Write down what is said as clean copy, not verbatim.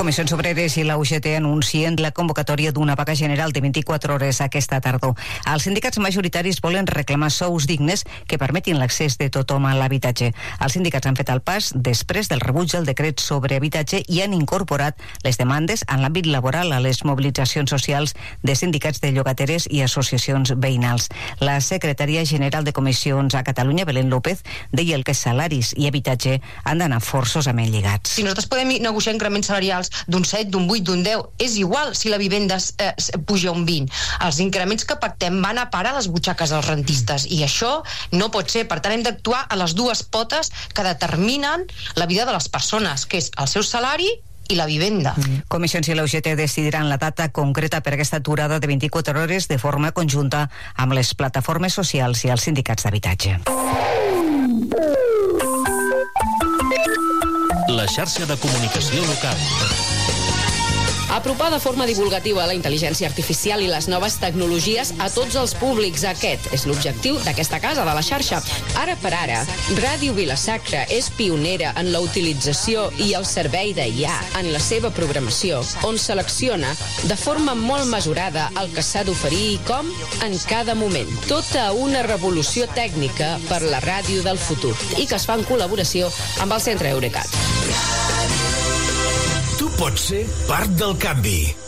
Comissions Obreres i la UGT anuncien la convocatòria d'una vaga general de 24 hores aquesta tardor. Els sindicats majoritaris volen reclamar sous dignes que permetin l'accés de tothom a l'habitatge. Els sindicats han fet el pas després del rebuig del decret sobre habitatge i han incorporat les demandes en l'àmbit laboral a les mobilitzacions socials de sindicats de llogateres i associacions veïnals. La secretària general de Comissions a Catalunya, Belén López, deia que salaris i habitatge han d'anar forçosament lligats. Si nosaltres podem negociar increments salarials d'un 7, d'un 8, d'un 10, és igual si la vivenda puja un 20. Els increments que pactem van a parar les butxaques dels rentistes i això no pot ser. Per tant, hem d'actuar a les dues potes que determinen la vida de les persones, que és el seu salari i la vivenda. Comissions i la UGT decidiran la data concreta per aquesta aturada de 24 hores de forma conjunta amb les plataformes socials i els sindicats d'habitatge. La xarxa de comunicació local. Apropar de forma divulgativa la intel·ligència artificial i les noves tecnologies a tots els públics. Aquest és l'objectiu d'aquesta casa de la xarxa. Ara per ara, Ràdio Vila-sacra és pionera en la utilització i el servei de IA en la seva programació, on selecciona de forma molt mesurada el que s'ha d'oferir i com en cada moment. Tota una revolució tècnica per la ràdio del futur i que es fa en col·laboració amb el Centre Eurecat. Tu pots ser part del canvi.